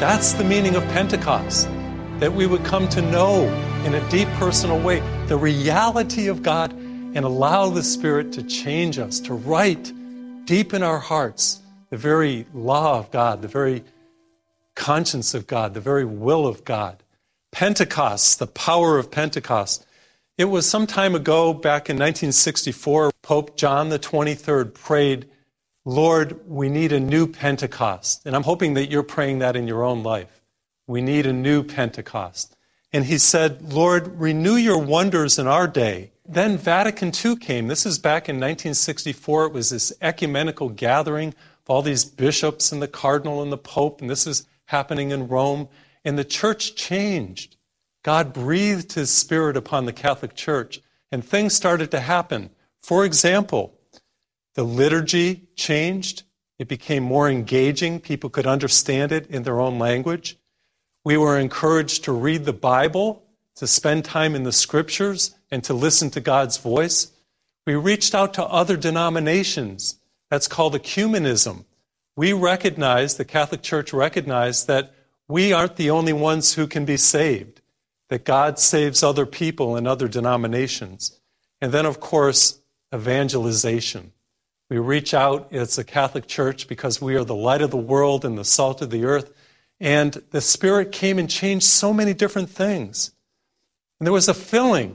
That's the meaning of Pentecost, that we would come to know in a deep personal way the reality of God and allow the Spirit to change us, to write deep in our hearts the very law of God, the very conscience of God, the very will of God. Pentecost, the power of Pentecost. It was some time ago, back in 1964, Pope John the 23rd prayed, Lord, we need a new Pentecost. And I'm hoping that you're praying that in your own life. We need a new Pentecost. And he said, Lord, renew your wonders in our day. Then Vatican II came. This is back in 1964. It was this ecumenical gathering of all these bishops and the cardinal and the pope, and this is happening in Rome. And the church changed. God breathed his Spirit upon the Catholic Church, and things started to happen. For example, the liturgy changed. It became more engaging. People could understand it in their own language. We were encouraged to read the Bible, to spend time in the Scriptures, and to listen to God's voice. We reached out to other denominations. That's called ecumenism. We recognized, the Catholic Church recognized, that we aren't the only ones who can be saved, that God saves other people in other denominations. And then, of course, evangelization. We reach out as a Catholic Church because we are the light of the world and the salt of the earth. And the Spirit came and changed so many different things. And there was a filling.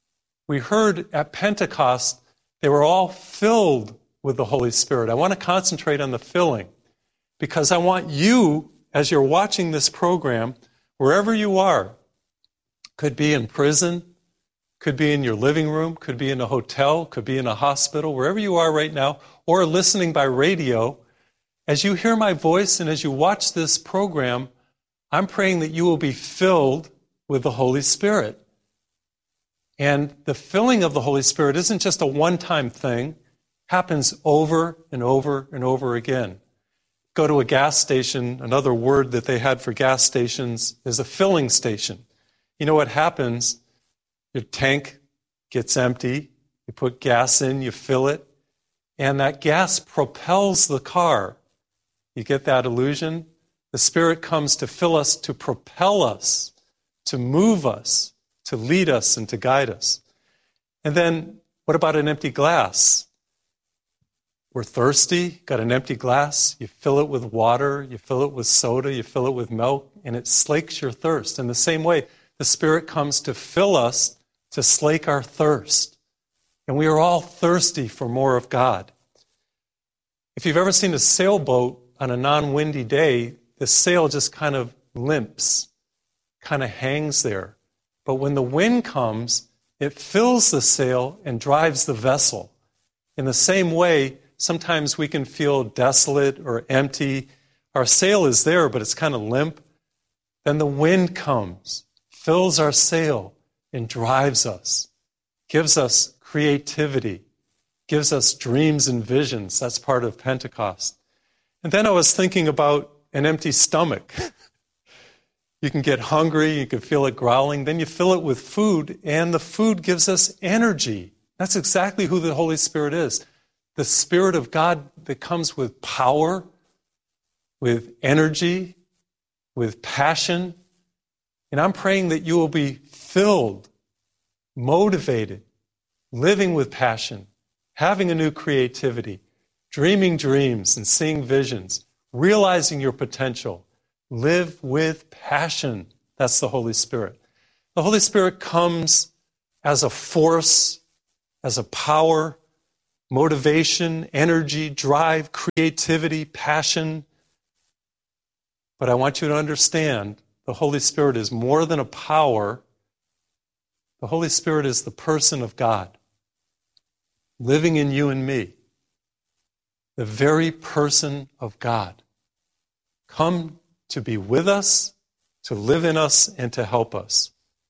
We heard at Pentecost, they were all filled with the Holy Spirit. I want to concentrate on the filling because I want you, as you're watching this program, wherever you are, could be in prison, could be in your living room, could be in a hotel, could be in a hospital, wherever you are right now, or listening by radio. As you hear my voice and as you watch this program, I'm praying that you will be filled with the Holy Spirit. And the filling of the Holy Spirit isn't just a one-time thing, happens over and over and over again. Go to a gas station, another word that they had for gas stations is a filling station. You know what happens? Your tank gets empty, you put gas in, you fill it, and that gas propels the car. You get that illusion? The Spirit comes to fill us, to propel us, to move us, to lead us, and to guide us. And then, what about an empty glass? We're thirsty, got an empty glass, you fill it with water, you fill it with soda, you fill it with milk, and it slakes your thirst. In the same way, the Spirit comes to fill us, to slake our thirst. And we are all thirsty for more of God. If you've ever seen a sailboat on a non-windy day, the sail just kind of limps, kind of hangs there. But when the wind comes, it fills the sail and drives the vessel. In the same way, sometimes we can feel desolate or empty. Our sail is there, but it's kind of limp. Then the wind comes, fills our sail, and drives us, gives us creativity, gives us dreams and visions. That's part of Pentecost. And then I was thinking about an empty stomach. You can get hungry, you can feel it growling, then you fill it with food, and the food gives us energy. That's exactly who the Holy Spirit is. The Spirit of God that comes with power, with energy, with passion. And I'm praying that you will be filled, motivated, living with passion, having a new creativity, dreaming dreams and seeing visions, realizing your potential. Live with passion. That's the Holy Spirit. The Holy Spirit comes as a force, as a power, motivation, energy, drive, creativity, passion. But I want you to understand the Holy Spirit is more than a power. The Holy Spirit is the person of God, living in you and me. The very person of God. Come to be with us, to live in us, and to help us.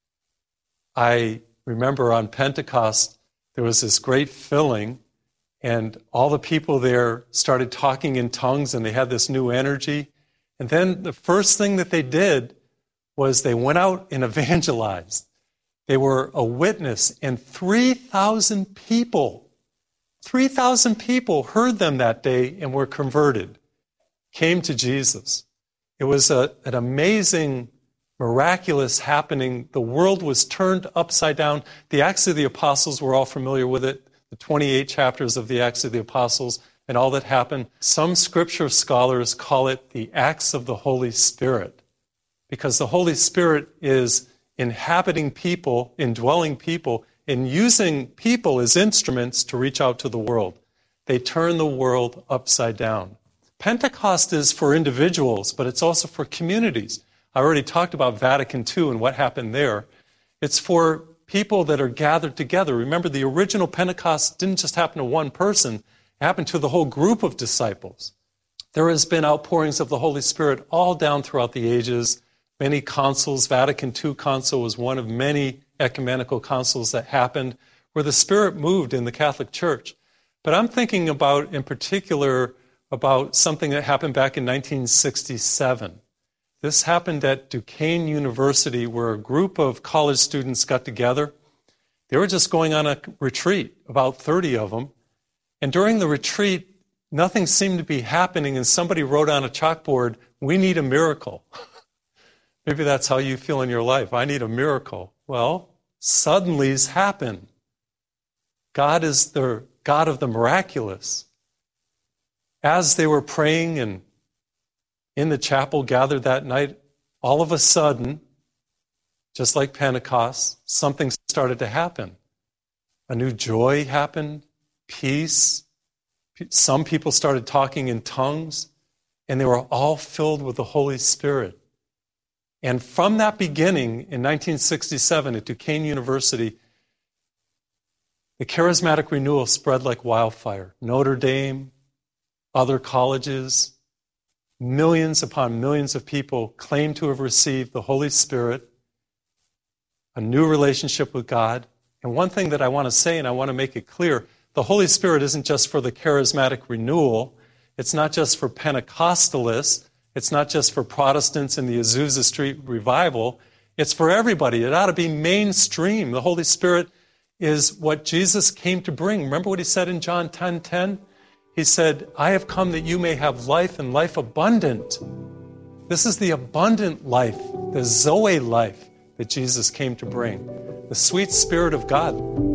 I remember on Pentecost, there was this great filling, and all the people there started talking in tongues, and they had this new energy. And then the first thing that they did was they went out and evangelized. They were a witness, and 3,000 people heard them that day and were converted, came to Jesus. It was an amazing, miraculous happening. The world was turned upside down. The Acts of the Apostles, we're all familiar with it, the 28 chapters of the Acts of the Apostles and all that happened. Some scripture scholars call it the Acts of the Holy Spirit, because the Holy Spirit is inhabiting people, indwelling people, and using people as instruments to reach out to the world. They turn the world upside down. Pentecost is for individuals, but it's also for communities. I already talked about Vatican II and what happened there. It's for people that are gathered together. Remember, the original Pentecost didn't just happen to one person. It happened to the whole group of disciples. There has been outpourings of the Holy Spirit all down throughout the ages. Many councils. Vatican II council was one of many ecumenical councils that happened where the Spirit moved in the Catholic Church. But I'm thinking about, in particular, about something that happened back in 1967. This happened at Duquesne University, where a group of college students got together. They were just going on a retreat, about 30 of them. And during the retreat, nothing seemed to be happening, and somebody wrote on a chalkboard, "We need a miracle." Maybe that's how you feel in your life. I need a miracle. Well, suddenlies happen. God is the God of the miraculous. As they were praying and in the chapel gathered that night, all of a sudden, just like Pentecost, something started to happen. A new joy happened, peace. Some people started talking in tongues, and they were all filled with the Holy Spirit. And from that beginning, in 1967 at Duquesne University, the charismatic renewal spread like wildfire. Notre Dame, other colleges, millions upon millions of people claim to have received the Holy Spirit, a new relationship with God. And one thing that I want to say, and I want to make it clear, the Holy Spirit isn't just for the charismatic renewal. It's not just for Pentecostalists. It's not just for Protestants in the Azusa Street revival. It's for everybody. It ought to be mainstream. The Holy Spirit is what Jesus came to bring. Remember what he said in John 10:10? He said, "I have come that you may have life and life abundant." This is the abundant life, the Zoe life that Jesus came to bring, the sweet Spirit of God.